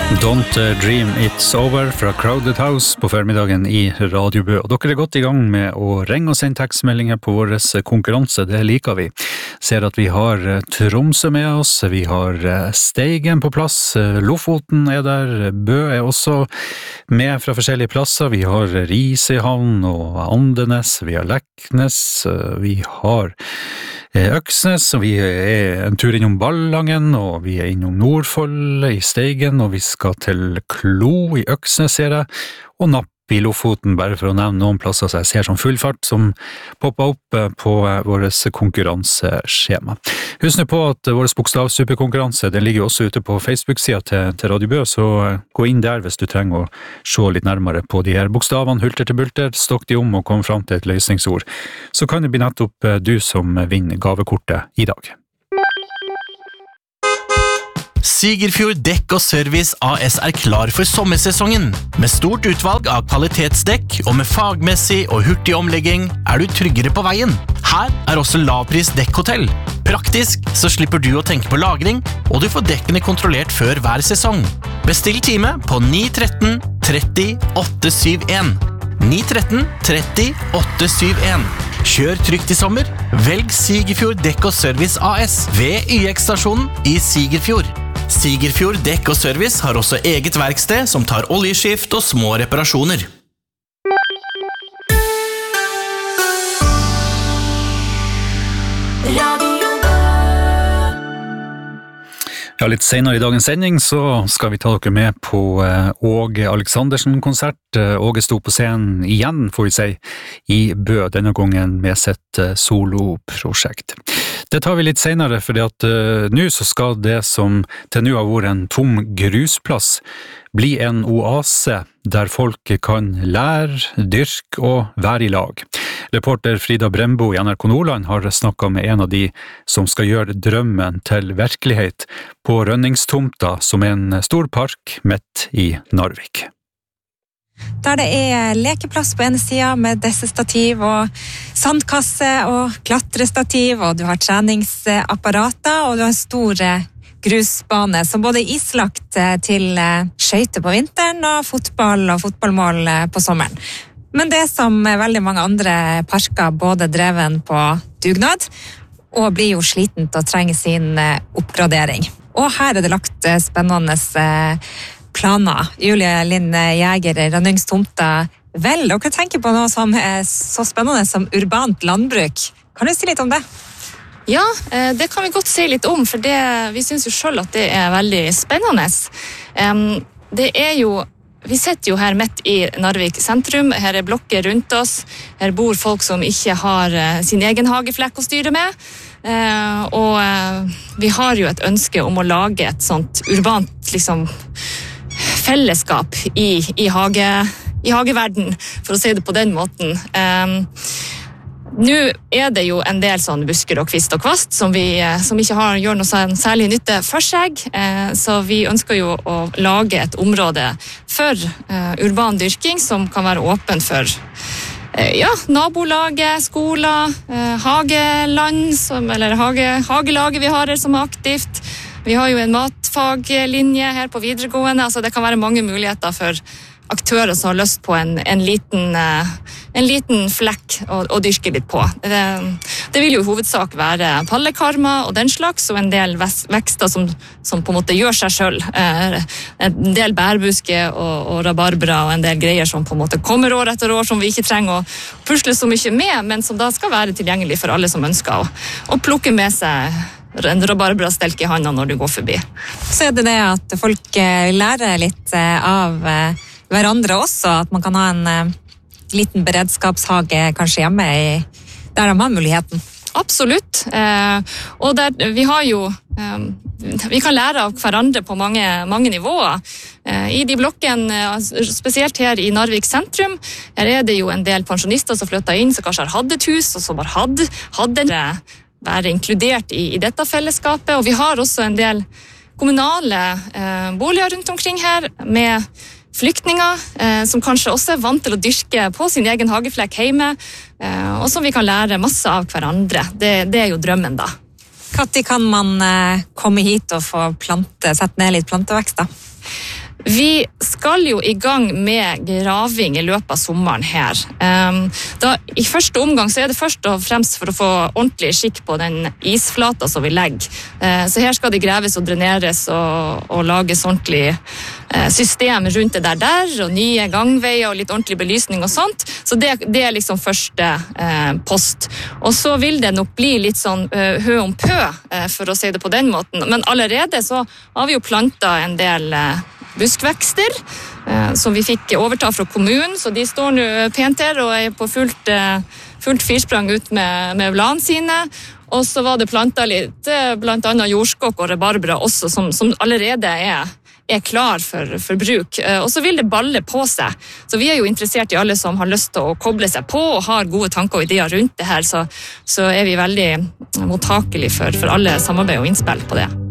Don't Dream It's Over fra Crowded House på formiddagen I Radio Bø. Og dere godt I gang med å ringe og sende tekstmeldinger på vår konkurranse, det liker vi. Ser at vi har Tromsø med oss, vi har Steigen på plass, Lofoten der, Bø også med fra forskjellige plasser, vi har Risehavn og Andenes, vi har Leknes, vi har Øksnes, og vi en tur innom Ballangen, og vi innom Nordfold I Steigen, og vi skal til Klo I Øksnes, ser jeg, og Napp I Lofoten, bare for å nevne noen plasser som jeg ser som full fart, som popper opp på vårt konkurranseskjema. Husk på at vår bokstavsuperkonkurranse, den ligger også ute på Facebook-siden til Radio Bø, så gå inn der hvis du trenger å se litt nærmere på de her bokstavene, hulter til bulter, stokk de om og kom fram til et løsningsord. Så kan det bli nettopp du som vinner gavekortet I dag. Sigerfjord Dekk og Service AS klar for sommersesongen. Med stort utvalg av kvalitetsdekk og med fagmessig og hurtig omlegging du tryggere på veien. Her også lavpris dekkhotell. Praktisk så slipper du å tenke på lagring, og du får dekkene kontrollert før hver sesong. Bestill time på 913 30 871. 913 30 871. Kjør trygt I sommer. Velg Sigerfjord Dekk og Service AS ved YX-stasjonen I Sigerfjord. Sigerfjord Dekk og Service har også eget verksted som tar oljeskift og små reparasjoner. Ja, litt senere I dagens sending så skal vi ta dere med på Åge Aleksandersen-konsert. Åge sto på scenen igjen, får vi si, I Bø, denne gangen med sitt soloprosjekt. Det tar vi litt senere, fordi at nå så skal det som til nå har vært en tom grusplass bli en oase der folk kan lære, dyrke og være I lag. Reporter Frida Brembo I NRK Nordland har snakket med en av de som skal gjøre drømmen til virkelighet på Rønningstomta, som en stor park midt I Narvik. Der det lekeplass på ene siden med dessestativ og sandkasse og klatrestativ, og du har treningsapparater, og du har store grusbane som både islagt til skøyter på vinteren og fotball og fotballmål på sommeren. Men det som veldig mange andre parker både dreven på dugnad og blir jo slitent og trenger sin oppgradering. Og her det lagt spennende planer. Julie Linn Jæger I Rønningstomta. Vel, dere tenker på noe som så spennende som urbant landbruk. Kan du si litt om det? Ja, det kan vi godt si litt om, for vi synes jo selv at det veldig spennende. Det jo, vi sitter jo her midt I Narvik sentrum, her blokker rundt oss, her bor folk som ikke har sin egen hageflekk å styre med, og vi har jo et ønske om å lage et sånt urbant liksom, fellesskap I hageverden, for å si det på den måten. Nå det jo en del sånn busker og kvist og kvast som ikke gjør noe særlig nytte for seg, så vi ønsker jo å lage et område for urban dyrking som kan være åpen for nabolaget, skoler, hageland, eller hagelaget vi har her som aktivt. Vi har jo en matfaglinje her på videregående, altså det kan være mange muligheter for aktører som har lyst på en liten flekk å dyrke litt på. Det vil jo I hovedsak være pallekarmer og den slags, og en del vekster som på en måte gjør seg selv. En del bærbuske og rabarbra og en del greier som på en måte kommer år etter år, som vi ikke trenger å pusle så mye med, men som da skal være tilgjengelig for alle som ønsker å plukke med seg en rabarbra-stelk I handa når du går forbi. Så det at folk lærer litt av hverandre også, at man kan ha en liten beredskapshage kanskje hjemme der de har muligheten. Absolutt, og vi har jo vi kan lære av hverandre på mange nivåer. I de blokkene, spesielt her I Narvik sentrum, her det jo en del pensjonister som flytter inn, som kanskje har hatt et hus, og som har hatt være inkludert I dette fellesskapet, og vi har også en del kommunale boliger rundt omkring her, med flyktninger som kanskje også vant til å dyrke på sin egen hageflekk hjemme, og som vi kan lære masse av hverandre. Det jo drømmen da. Når kan man komme hit og få sette ned litt plantevekst da? Vi skal jo i gang med graving i løpet av sommeren her. I første omgang så det først og fremst for å få ordentlig skikk på den isflata som vi legger. Så her skal det greves og dreneres og lages ordentlig system rundt det der, og nye gangveier og litt ordentlig belysning og sånt. Så det liksom første post. Og så vil det nok bli litt sånn hø om pø, for å si det på den måten. Men allerede så har vi jo plantet en del buskvekster som vi fikk overta fra kommunen, så de står nå pent her og på fullt firsprang ut med bladene sine. Og så var det plantet litt, blant annet jordskokk og rabarbra også, som allerede er klar for bruk. Og så vil det balle på seg. Så vi jo interessert i alle som har lyst til å koble seg på og har gode tanker og ideer rundt det her, så vi veldig mottakelig for alle samarbeid og innspill på det.